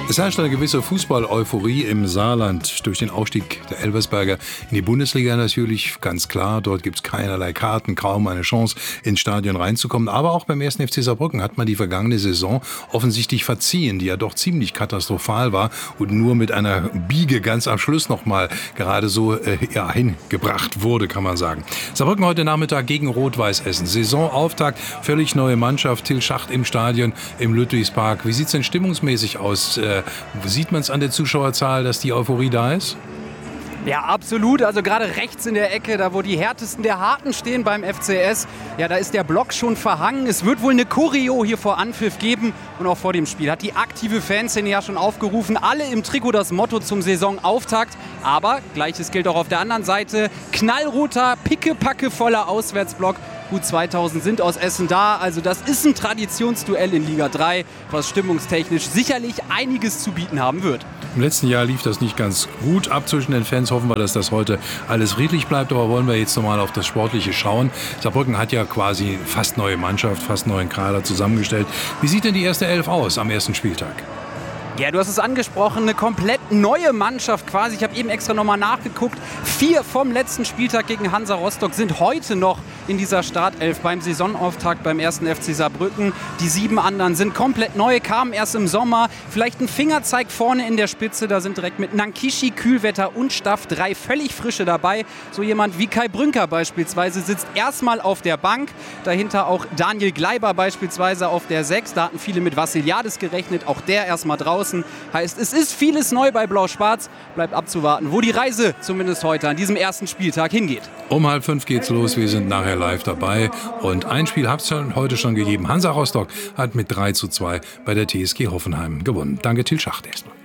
Es herrscht eine gewisse Fußball-Euphorie im Saarland durch den Aufstieg der Elversberger in die Bundesliga natürlich, ganz klar. Dort gibt es keinerlei Karten, kaum eine Chance, ins Stadion reinzukommen. Aber auch beim 1. FC Saarbrücken hat man die vergangene Saison offensichtlich verziehen, die ja doch ziemlich katastrophal war und nur mit einer Biege ganz am Schluss nochmal gerade so hingebracht wurde, kann man sagen. Saarbrücken heute Nachmittag gegen Rot-Weiß Essen. Saisonauftakt, völlig neue Mannschaft, Till Schacht im Stadion im Ludwigspark. Wie sieht es denn stimmungsmäßig aus? Sieht man es an der Zuschauerzahl, dass die Euphorie da ist? Ja, absolut. Also gerade rechts in der Ecke, da wo die Härtesten der Harten stehen beim FCS, ja, da ist der Block schon verhangen. Es wird wohl eine Choreo hier vor Anpfiff geben und auch vor dem Spiel hat die aktive Fanszene ja schon aufgerufen. Alle im Trikot das Motto zum Saisonauftakt. Aber Gleiches gilt auch auf der anderen Seite. Knallroter, pickepackevoller Auswärtsblock. Gut 2000 sind aus Essen da, also das ist ein Traditionsduell in Liga 3, was stimmungstechnisch sicherlich einiges zu bieten haben wird. Im letzten Jahr lief das nicht ganz gut ab zwischen den Fans. Hoffen wir, dass das heute alles friedlich bleibt, aber wollen wir jetzt nochmal auf das Sportliche schauen. Saarbrücken hat ja quasi fast neue Mannschaft, fast neuen Kader zusammengestellt. Wie sieht denn die erste Elf aus am ersten Spieltag? Ja, du hast es angesprochen, eine komplett neue Mannschaft quasi. Ich habe eben extra nochmal nachgeguckt. 4 vom letzten Spieltag gegen Hansa Rostock sind heute noch in dieser Startelf beim Saisonauftakt beim 1. FC Saarbrücken. Die 7 anderen sind komplett neu, kamen erst im Sommer. Vielleicht ein Fingerzeig vorne in der Spitze. Da sind direkt mit Nankishi, Kühlwetter und Staff 3 völlig frische dabei. So jemand wie Kai Brünker beispielsweise sitzt erstmal auf der Bank. Dahinter auch Daniel Gleiber beispielsweise auf der 6. Da hatten viele mit Vassiliadis gerechnet. Auch der erstmal draußen. Heißt, es ist vieles neu bei Blau-Schwarz. Bleibt abzuwarten, wo die Reise zumindest heute an diesem ersten Spieltag hingeht. Um 4:30 geht's los. Wir sind nachher live dabei. Und ein Spiel hat es heute schon gegeben. Hansa Rostock hat mit 3:2 bei der TSG Hoffenheim gewonnen. Danke, Till Schacht erstmal.